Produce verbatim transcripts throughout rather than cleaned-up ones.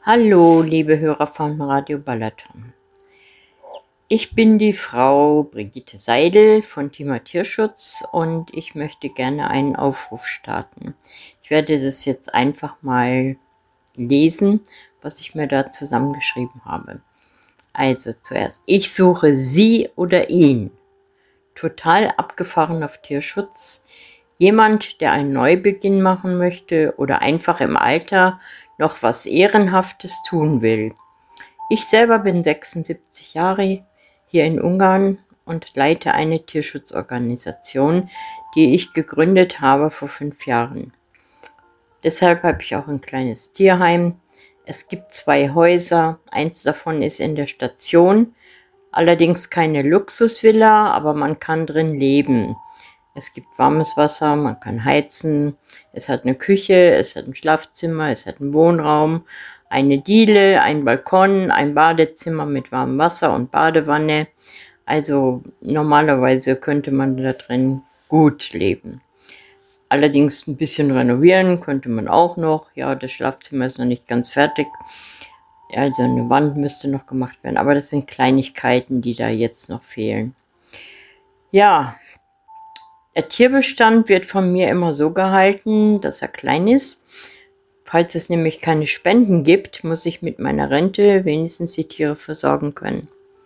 Hallo, liebe Hörer von Radio Balaton. Ich bin die Frau Brigitte Seidel von Thema Tierschutz und ich möchte gerne einen Aufruf starten. Ich werde das jetzt einfach mal lesen, was ich mir da zusammengeschrieben habe. Also zuerst, ich suche Sie oder ihn. Total abgefahren auf Tierschutz. Jemand, der einen Neubeginn machen möchte oder einfach im Alter noch was Ehrenhaftes tun will. Ich selber bin sechsundsiebzig Jahre hier in Ungarn und leite eine Tierschutzorganisation, die ich gegründet habe vor fünf Jahren. Deshalb habe ich auch ein kleines Tierheim. Es gibt zwei Häuser, eins davon ist in der Station, allerdings keine Luxusvilla, aber man kann drin leben. Es gibt warmes Wasser, man kann heizen, es hat eine Küche, es hat ein Schlafzimmer, es hat einen Wohnraum, eine Diele, ein Balkon, ein Badezimmer mit warmem Wasser und Badewanne. Also normalerweise könnte man da drin gut leben. Allerdings ein bisschen renovieren könnte man auch noch. Ja, das Schlafzimmer ist noch nicht ganz fertig. Also eine Wand müsste noch gemacht werden. Aber das sind Kleinigkeiten, die da jetzt noch fehlen. Ja, der Tierbestand wird von mir immer so gehalten, dass er klein ist. Falls es nämlich keine Spenden gibt, muss ich mit meiner Rente wenigstens die Tiere versorgen können.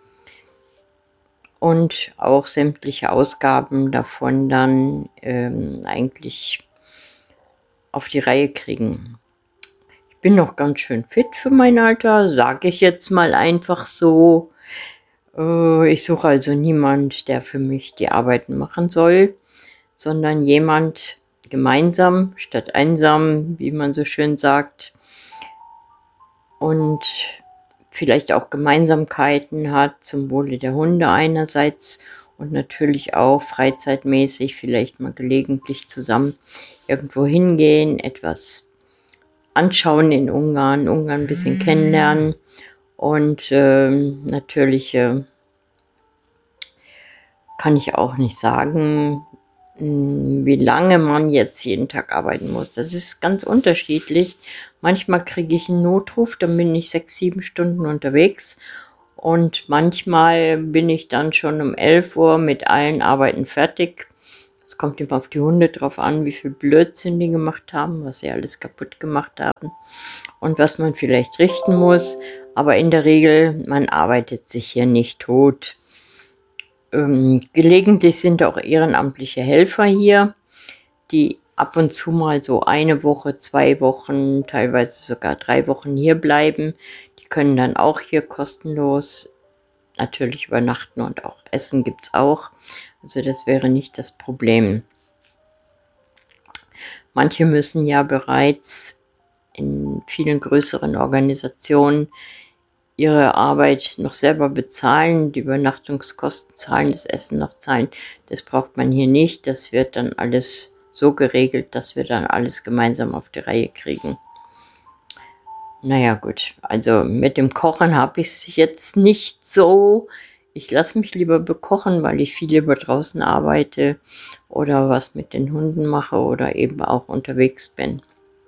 Und auch sämtliche Ausgaben davon dann ähm, eigentlich auf die Reihe kriegen. Ich bin noch ganz schön fit für mein Alter, sage ich jetzt mal einfach so. Äh, ich suche also niemand, der für mich die Arbeiten machen soll, sondern jemand gemeinsam statt einsam, wie man so schön sagt, und vielleicht auch Gemeinsamkeiten hat zum Wohle der Hunde einerseits und natürlich auch freizeitmäßig vielleicht mal gelegentlich zusammen irgendwo hingehen, etwas anschauen in Ungarn, Ungarn ein bisschen kennenlernen und ähm, natürlich äh, kann ich auch nicht sagen, wie lange man jetzt jeden Tag arbeiten muss. Das ist ganz unterschiedlich. Manchmal kriege ich einen Notruf, dann bin ich sechs, sieben Stunden unterwegs und manchmal bin ich dann schon um elf Uhr mit allen Arbeiten fertig. Es kommt immer auf die Hunde drauf an, wie viel Blödsinn die gemacht haben, was sie alles kaputt gemacht haben und was man vielleicht richten muss. Aber in der Regel, man arbeitet sich hier nicht tot. Ähm, gelegentlich sind auch ehrenamtliche Helfer hier, die ab und zu mal so eine Woche, zwei Wochen, teilweise sogar drei Wochen hier bleiben. Die können dann auch hier kostenlos natürlich übernachten und auch Essen gibt es auch. Also das wäre nicht das Problem. Manche müssen ja bereits in vielen größeren Organisationen ihre Arbeit noch selber bezahlen, die Übernachtungskosten zahlen, das Essen noch zahlen. Das braucht man hier nicht. Das wird dann alles so geregelt, dass wir dann alles gemeinsam auf die Reihe kriegen. Naja gut, also mit dem Kochen habe ich es jetzt nicht so. Ich lasse mich lieber bekochen, weil ich viel lieber draußen arbeite oder was mit den Hunden mache oder eben auch unterwegs bin.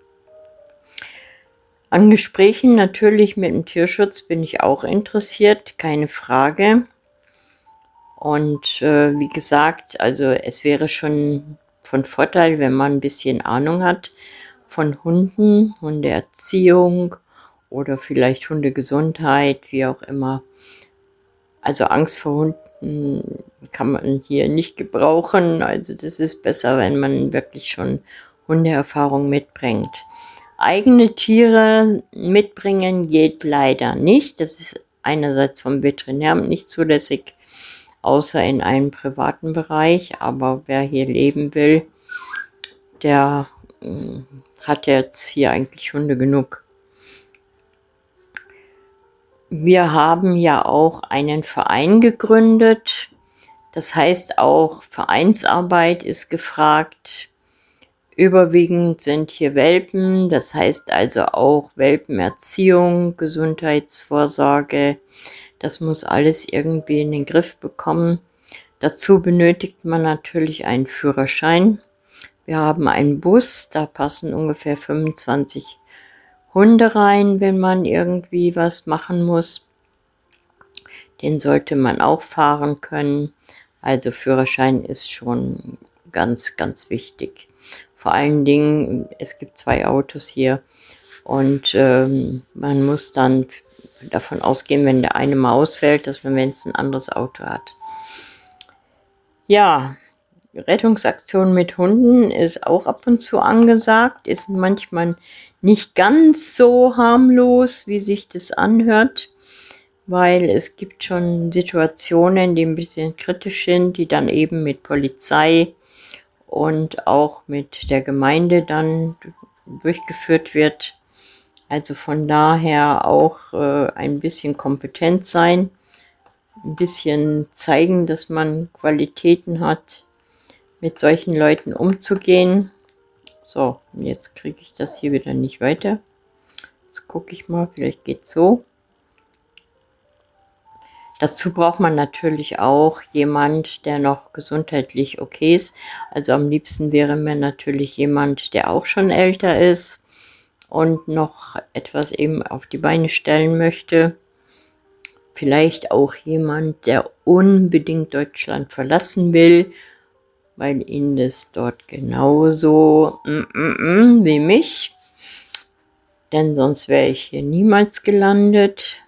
An Gesprächen natürlich mit dem Tierschutz bin ich auch interessiert, keine Frage. Und äh, wie gesagt, also es wäre schon von Vorteil, wenn man ein bisschen Ahnung hat von Hunden, Hundeerziehung oder vielleicht Hundegesundheit, wie auch immer. Also Angst vor Hunden kann man hier nicht gebrauchen. Also das ist besser, wenn man wirklich schon Hundeerfahrung mitbringt. Eigene Tiere mitbringen geht leider nicht. Das ist einerseits vom Veterinäramt nicht zulässig, außer in einem privaten Bereich. Aber wer hier leben will, der äh, hat jetzt hier eigentlich Hunde genug. Wir haben ja auch einen Verein gegründet. Das heißt auch, Vereinsarbeit ist gefragt. Überwiegend sind hier Welpen, das heißt also auch Welpenerziehung, Gesundheitsvorsorge. Das muss alles irgendwie in den Griff bekommen. Dazu benötigt man natürlich einen Führerschein. Wir haben einen Bus, da passen ungefähr fünfundzwanzig Hunde rein, wenn man irgendwie was machen muss. Den sollte man auch fahren können. Also Führerschein ist schon ganz, ganz wichtig. Vor allen Dingen, es gibt zwei Autos hier und ähm, man muss dann davon ausgehen, wenn der eine mal ausfällt, dass man wenigstens ein anderes Auto hat. Ja, Rettungsaktion mit Hunden ist auch ab und zu angesagt, ist manchmal nicht ganz so harmlos, wie sich das anhört, weil es gibt schon Situationen, die ein bisschen kritisch sind, die dann eben mit Polizei und auch mit der Gemeinde dann durchgeführt wird. Also von daher auch äh, ein bisschen kompetent sein, ein bisschen zeigen, dass man Qualitäten hat, mit solchen Leuten umzugehen. So, jetzt kriege ich das hier wieder nicht weiter. Jetzt gucke ich mal, vielleicht geht es so. Dazu braucht man natürlich auch jemand, der noch gesundheitlich okay ist. Also am liebsten wäre mir natürlich jemand, der auch schon älter ist und noch etwas eben auf die Beine stellen möchte. Vielleicht auch jemand, der unbedingt Deutschland verlassen will, weil ihn das dort genauso mm, mm, mm, wie mich. Denn sonst wäre ich hier niemals gelandet.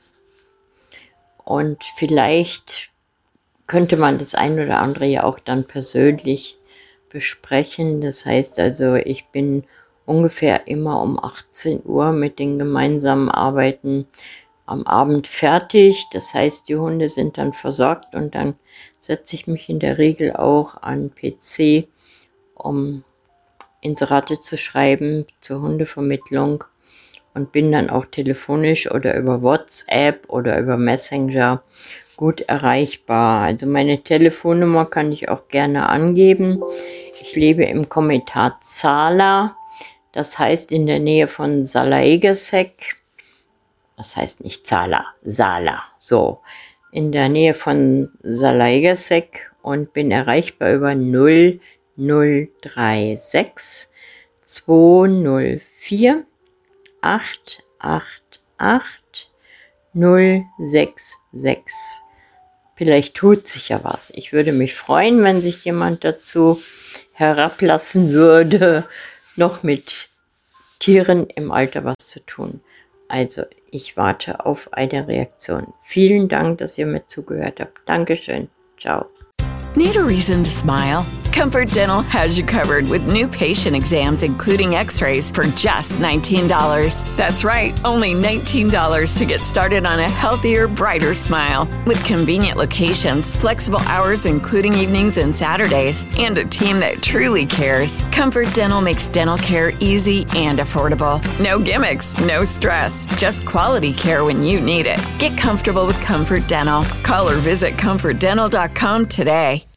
Und vielleicht könnte man das ein oder andere ja auch dann persönlich besprechen. Das heißt also, ich bin ungefähr immer um achtzehn Uhr mit den gemeinsamen Arbeiten am Abend fertig. Das heißt, die Hunde sind dann versorgt und dann setze ich mich in der Regel auch an P C, um Inserate zu schreiben zur Hundevermittlung. Und bin dann auch telefonisch oder über WhatsApp oder über Messenger gut erreichbar. Also meine Telefonnummer kann ich auch gerne angeben. Ich lebe im Komitat Zala, das heißt in der Nähe von Zalaegerszeg. Das heißt nicht Zala, Sala. So, in der Nähe von Zalaegerszeg und bin erreichbar über null null drei sechs zwei null vier acht acht acht null sechs sechs. Vielleicht tut sich ja was. Ich würde mich freuen, wenn sich jemand dazu herablassen würde, noch mit Tieren im Alter was zu tun. Also, ich warte auf eine Reaktion. Vielen Dank, dass ihr mir zugehört habt. Dankeschön. Ciao. Need a reason to smile? Comfort Dental has you covered with new patient exams, including x-rays, for just nineteen dollars. That's right, only nineteen dollars to get started on a healthier, brighter smile. With convenient locations, flexible hours, including evenings and Saturdays, and a team that truly cares, Comfort Dental makes dental care easy and affordable. No gimmicks, no stress, just quality care when you need it. Get comfortable with Comfort Dental. Call or visit comfort dental dot com today.